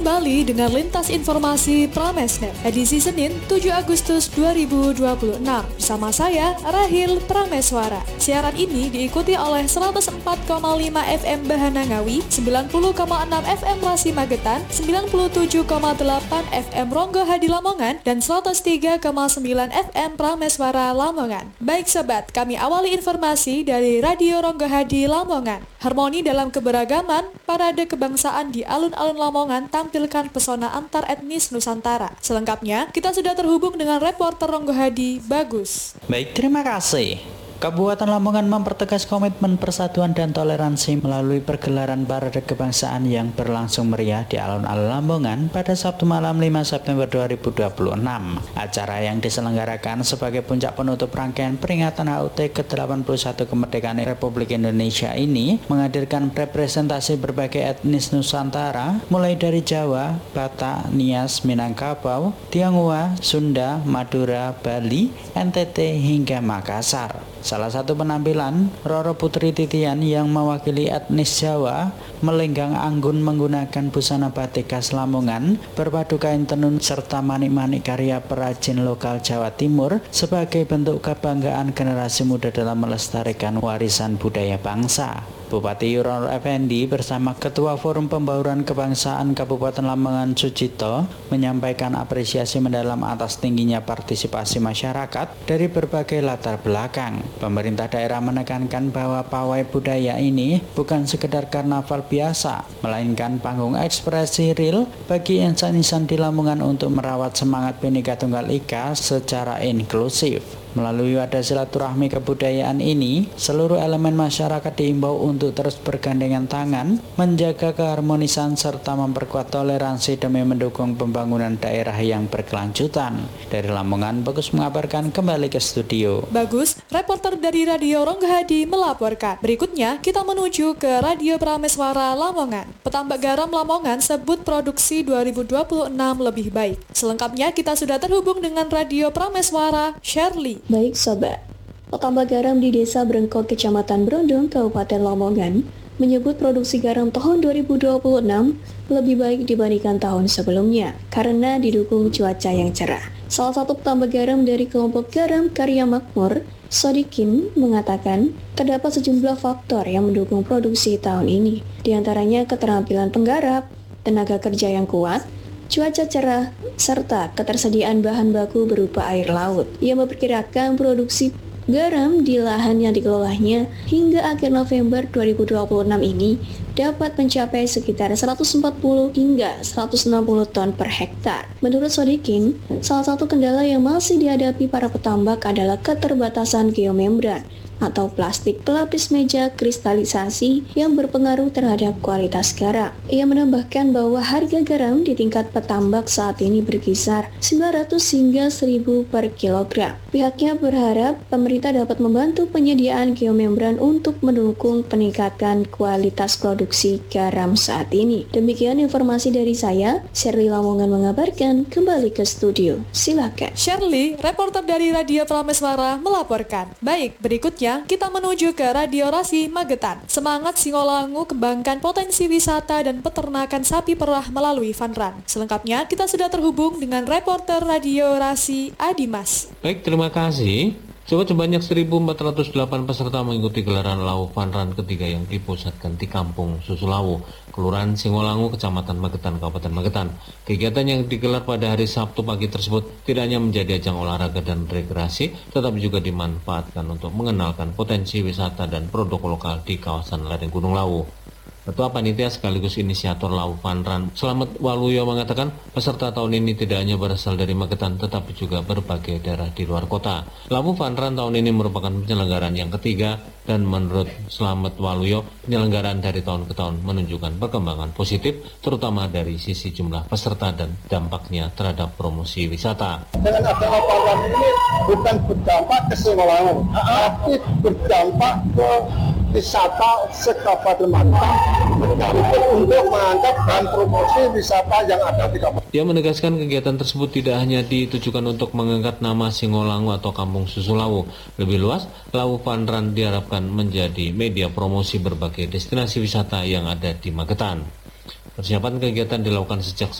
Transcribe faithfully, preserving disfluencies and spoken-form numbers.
kembali dengan Lintas Informasi Pramesnet edisi Senin tujuh Agustus dua ribu dua puluh enam bersama saya Rahil Prameswara. Siaran ini diikuti oleh seratus empat koma lima F M Bahana Ngawi, sembilan puluh koma enam F M Rasi Magetan, sembilan puluh tujuh koma delapan F M Ronggo Hadi Lamongan, dan seratus tiga koma sembilan F M Prameswara Lamongan. Baik sobat, kami awali informasi dari Radio Ronggo Hadi Lamongan. Harmoni dalam keberagaman, parade kebangsaan di alun-alun Lamongan tampilkan pesona antar etnis Nusantara. Selengkapnya, kita sudah terhubung dengan reporter Ronggo Hadi, Bagus. Baik, terima kasih. Kabupaten Lamongan mempertegas komitmen persatuan dan toleransi melalui pergelaran parade kebangsaan yang berlangsung meriah di alun-alun Lamongan pada Sabtu malam lima September dua ribu dua puluh enam. Acara yang diselenggarakan sebagai puncak penutup rangkaian peringatan H U T ke delapan puluh satu kemerdekaan Republik Indonesia ini menghadirkan representasi berbagai etnis Nusantara mulai dari Jawa, Batak, Nias, Minangkabau, Tionghoa, Sunda, Madura, Bali, N T T hingga Makassar. Salah satu penampilan, Roro Putri Titian yang mewakili etnis Jawa melenggang anggun menggunakan busana batik khas Lamongan berpadu kain tenun serta manik-manik karya perajin lokal Jawa Timur sebagai bentuk kebanggaan generasi muda dalam melestarikan warisan budaya bangsa. Bupati Yurol Effendi bersama Ketua Forum Pembauran Kebangsaan Kabupaten Lamongan Sucito menyampaikan apresiasi mendalam atas tingginya partisipasi masyarakat dari berbagai latar belakang. Pemerintah daerah menekankan bahwa pawai budaya ini bukan sekedar karnaval biasa, melainkan panggung ekspresi real bagi insan-insan di Lamongan untuk merawat semangat Bhinneka Tunggal Ika secara inklusif. Melalui wadah silaturahmi kebudayaan ini, seluruh elemen masyarakat diimbau untuk terus bergandengan tangan, menjaga keharmonisan serta memperkuat toleransi demi mendukung pembangunan daerah yang berkelanjutan. Dari Lamongan, Bagus mengabarkan, kembali ke studio. Bagus, reporter dari Radio Ronggo Hadi melaporkan. Berikutnya, kita menuju ke Radio Prameswara Lamongan. Petambak garam Lamongan sebut produksi dua ribu dua puluh enam lebih baik. Selengkapnya, kita sudah terhubung dengan Radio Prameswara, Shirley. Baik sobat, petambak garam di Desa Brengkok, Kecamatan Brondong, Kabupaten Lamongan menyebut produksi garam tahun dua ribu dua puluh enam lebih baik dibandingkan tahun sebelumnya karena didukung cuaca yang cerah. Salah satu petambak garam dari kelompok garam Karya Makmur, Sodikin, mengatakan terdapat sejumlah faktor yang mendukung produksi tahun ini, di antaranya keterampilan penggarap, tenaga kerja yang kuat, cuaca cerah, serta ketersediaan bahan baku berupa air laut. Ia memperkirakan produksi garam di lahan yang dikelolanya hingga akhir November dua ribu dua puluh enam ini dapat mencapai sekitar seratus empat puluh hingga seratus enam puluh ton per hektar. Menurut Sodikin, salah satu kendala yang masih dihadapi para petambak adalah keterbatasan geomembran atau plastik pelapis meja kristalisasi yang berpengaruh terhadap kualitas garam. Ia menambahkan bahwa harga garam di tingkat petambak saat ini berkisar sembilan ratus hingga seribu per kilogram. Pihaknya berharap pemerintah dapat membantu penyediaan geomembran untuk mendukung peningkatan kualitas produksi garam saat ini. Demikian informasi dari saya, Shirley Lamongan mengabarkan, kembali ke studio. Silakan. Shirley, reporter dari Radio Prameswara melaporkan. Baik, berikutnya kita menuju ke Radio Rasi Magetan. Semangat Singolangu kembangkan potensi wisata dan peternakan sapi perah melalui Fanran. Selengkapnya kita sudah terhubung dengan reporter Radio Rasi Adimas. Baik, terima kasih. Sobat, sebanyak seribu empat ratus delapan peserta mengikuti gelaran Lau Fanran ketiga yang dipusatkan di Kampung Susulawu, Kelurahan Singolangu, Kecamatan Magetan, Kabupaten Magetan. Kegiatan yang digelar pada hari Sabtu pagi tersebut tidak hanya menjadi ajang olahraga dan rekreasi, tetapi juga dimanfaatkan untuk mengenalkan potensi wisata dan produk lokal di kawasan lereng Gunung Lawu. Ketua Panitia sekaligus inisiator Lau Fanran, Slamet Waluyo, mengatakan peserta tahun ini tidak hanya berasal dari Magetan tetapi juga berbagai daerah di luar kota. Lau Fanran tahun ini merupakan penyelenggaraan yang ketiga dan menurut Slamet Waluyo, penyelenggaraan dari tahun ke tahun menunjukkan perkembangan positif terutama dari sisi jumlah peserta dan dampaknya terhadap promosi wisata. Dengan adanya Fanran ini bukan berdampak ke Singolangu, tapi berdampak ke wisata se-Kabupaten Magetan untuk mengangkat dan promosi wisata yang ada di Kabupaten. Dia menegaskan kegiatan tersebut tidak hanya ditujukan untuk mengangkat nama Singolangu atau Kampung Susulawu. Lebih luas, Lau Fanran diharapkan menjadi media promosi berbagai destinasi wisata yang ada di Magetan. Persiapan kegiatan dilakukan sejak